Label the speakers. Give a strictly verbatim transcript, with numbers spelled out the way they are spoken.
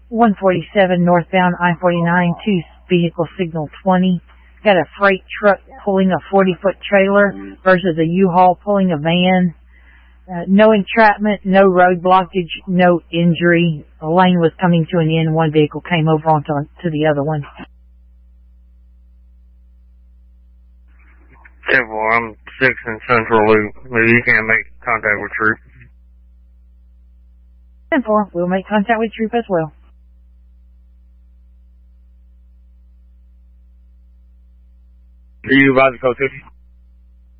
Speaker 1: one forty-seven northbound I forty-nine, two vehicle signal twenty. Got a freight truck pulling a forty-foot trailer versus a U-Haul pulling a van. Uh, no entrapment, no road blockage, no injury. The lane was coming to an end. One vehicle came over onto to the other one.
Speaker 2: ten four, I'm six in Central Loop. Maybe you can't make contact with Troop.
Speaker 1: ten four, we'll make contact with Troop as well.
Speaker 2: Are you about to go to?